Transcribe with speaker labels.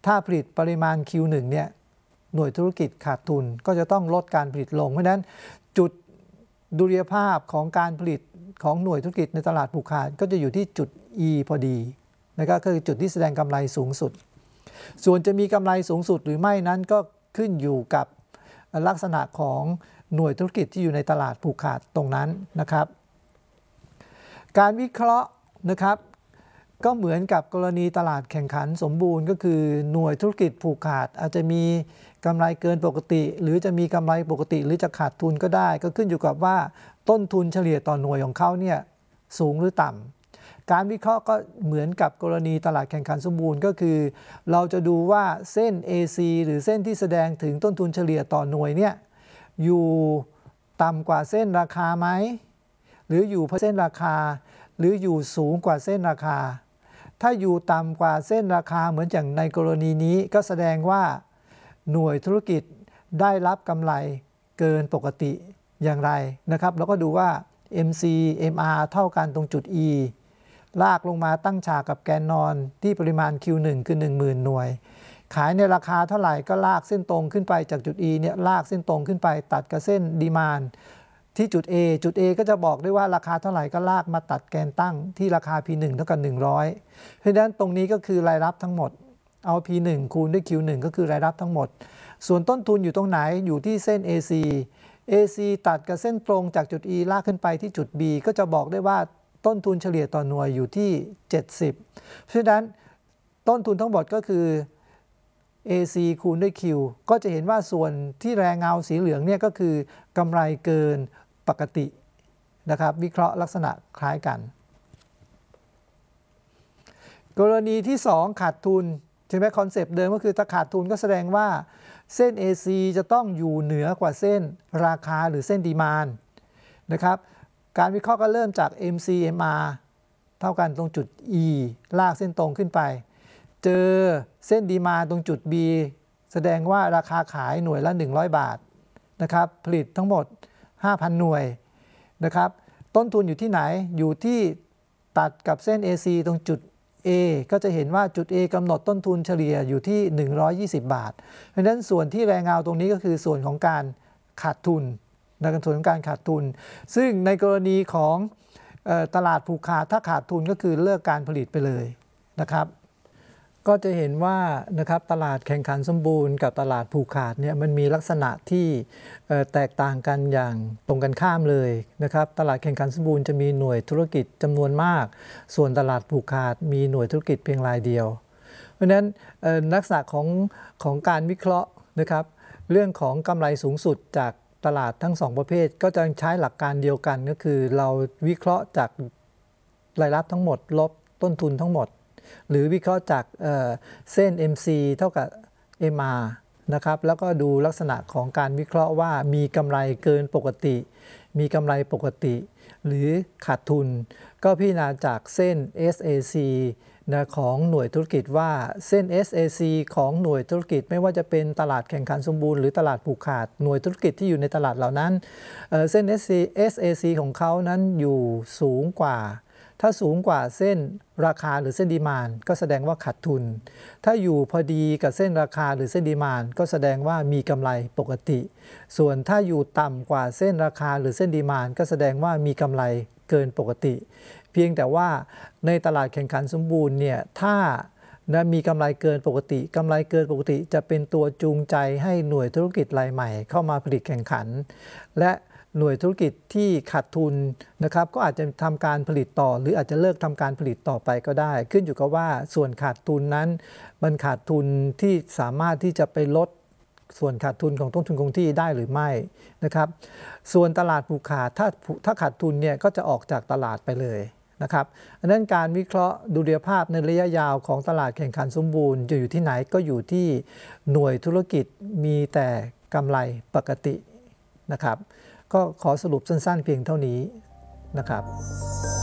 Speaker 1: ถ้าผลิตปริมาณ Q1 เนี่ยหน่วยธุรกิจขาดทุนก็จะต้องลดการผลิตลงเพราะฉะนั้นจุดดุลยภาพของการผลิตของหน่วยธุรกิจในตลาดผูกขาดก็จะอยู่ที่จุด E พอดีนะครับคือจุดที่แสดงกำไรสูงสุดส่วนจะมีกำไรสูงสุดหรือไม่นั้นก็ขึ้นอยู่กับลักษณะของหน่วยธุรกิจที่อยู่ในตลาดผูกขาดตรงนั้นนะครับการวิเคราะห์นะครับก็เหมือนกับกรณีตลาดแข่งขันสมบูรณ์ก็คือหน่วยธุรกิจผูกขาดอาจจะมีกำไรเกินปกติหรือจะมีกำไรปกติหรือจะขาดทุนก็ได้ก็ขึ้นอยู่กับว่าต้นทุนเฉลี่ยต่อหน่วยของเขาเนี่ยสูงหรือต่ำการวิเคราะห์ก็เหมือนกับกรณีตลาดแข่งขันสมบูรณ์ก็คือเราจะดูว่าเส้น AC หรือเส้นที่แสดงถึงต้นทุนเฉลี่ยต่อหน่วยเนี่ยอยู่ต่ำกว่าเส้นราคาไหมหรืออยู่เส้นราคาหรืออยู่สูงกว่าเส้นราคาถ้าอยู่ต่ำกว่าเส้นราคาเหมือนอย่างในกรณีนี้ก็แสดงว่าหน่วยธุรกิจได้รับกำไรเกินปกติอย่างไรนะครับแล้วก็ดูว่า MC MR เท่ากันตรงจุด E ลากลงมาตั้งฉากกับแกนนอนที่ปริมาณ Q1 คือ 10,000 หน่วยขายในราคาเท่าไหร่ก็ลากเส้นตรงขึ้นไปจากจุด E เนี่ยลากเส้นตรงขึ้นไปตัดกับเส้นดีมานด์ที่จุด A จุด A ก็จะบอกได้ว่าราคาเท่าไหร่ก็ลากมาตัดแกนตั้งที่ราคา P1 เท่ากับ100เพราะฉะนั้นตรงนี้ก็คือรายรับทั้งหมดเอา P1 คูณด้วย Q1 ก็คือรายรับทั้งหมดส่วนต้นทุนอยู่ตรงไหนอยู่ที่เส้น AC ตัดกับเส้นตรงจากจุด E ลากขึ้นไปที่จุด B ก็จะบอกได้ว่าต้นทุนเฉลี่ยต่อหน่วยอยู่ที่70เพราะฉะนั้นต้นทุนทั้งหมดก็คือ AC คูณด้วย Q ก็จะเห็นว่าส่วนที่แรงเงาสีเหลืองเนี่ยก็คือกำไรเกินปกตินะครับวิเคราะห์ลักษณะคล้ายกันกรณีที่2ขาดทุนใช่ไหมคอนเซปต์เดิมก็คือถ้าขาดทุนก็แสดงว่าเส้น AC จะต้องอยู่เหนือกว่าเส้นราคาหรือเส้นดีมานด์นะครับการวิเคราะห์ก็เริ่มจาก MCMR เท่ากันตรงจุด E ลากเส้นตรงขึ้นไปเจอเส้นดีมานด์ตรงจุด B แสดงว่าราคาขายหน่วยละ100 บาทนะครับผลิตทั้งหมด 5,000 หน่วยนะครับต้นทุนอยู่ที่ไหนอยู่ที่ตัดกับเส้น AC ตรงจุด A ก็จะเห็นว่าจุด A กำหนดต้นทุนเฉลี่ยอยู่ที่120 บาทเพราะฉะนั้นส่วนที่แรงเงาตรงนี้ก็คือส่วนของการขาดทุนในส่วนของการขาดทุนซึ่งในกรณีของตลาดผูกขาดถ้าขาดทุนก็คือเลิกการผลิตไปเลยนะครับก็จะเห็นว่านะครับตลาดแข่งขันสมบูรณ์กับตลาดผูกขาดเนี่ยมันมีลักษณะที่แตกต่างกันอย่างตรงกันข้ามเลยนะครับตลาดแข่งขันสมบูรณ์จะมีหน่วยธุรกิจจำนวนมากส่วนตลาดผูกขาดมีหน่วยธุรกิจเพียงรายเดียวเพราะฉะนั้นลักษณะของการวิเคราะห์นะครับเรื่องของกำไรสูงสุดจากตลาดทั้ง2ประเภทก็จะใช้หลักการเดียวกันก็คือเราวิเคราะห์จากรายรับทั้งหมดลบต้นทุนทั้งหมดหรือวิเคราะห์จากเส้น MC เท่ากับ MR นะครับแล้วก็ดูลักษณะของการวิเคราะห์ว่ามีกำไรเกินปกติมีกำไรปกติหรือขาดทุนก็พิจารณาจากเส้น SAC นะของหน่วยธุรกิจว่าเส้น SAC ของหน่วยธุรกิจไม่ว่าจะเป็นตลาดแข่งขันสมบูรณ์หรือตลาดผูกขาดหน่วยธุรกิจที่อยู่ในตลาดเหล่านั้นเส้น SAC ของเขานั้นอยู่สูงกว่าถ้าสูงกว่าเส้นราคาหรือเส้นดีมานด์ก็แสดงว่าขาดทุนถ้าอยู่พอดีกับเส้นราคาหรือเส้นดีมานด์ก็แสดงว่ามีกำไรปกติส่วนถ้าอยู่ต่ำกว่าเส้นราคาหรือเส้นดีมานด์ก็แสดงว่ามีกำไรเกินปกติเพียงแต่ว่าในตลาดแข่งขันสมบูรณ์เนี่ยถ้ามีกำไรเกินปกติกำไรเกินปกติจะเป็นตัวจูงใจให้หน่วยธุรกิจรายใหม่เข้ามาผลิตแข่งขันและหน่วยธุรกิจที่ขาดทุนนะครับก็อาจจะทำการผลิตต่อหรืออาจจะเลิกทำการผลิตต่อไปก็ได้ขึ้นอยู่กับว่าส่วนขาดทุนนั้นมันขาดทุนที่สามารถที่จะไปลดส่วนขาดทุนของต้นทุนคงที่ได้หรือไม่นะครับส่วนตลาดผูกขาดถ้าขาดทุนเนี่ยก็จะออกจากตลาดไปเลยนะครับดังนั้นการวิเคราะห์ดุลยภาพในระยะยาวของตลาดแข่งขันสมบูรณ์จะอยู่ที่ไหนก็อยู่ที่หน่วยธุรกิจมีแต่กำไรปกตินะครับก็ขอสรุปสั้นๆเพียงเท่านี้นะครับ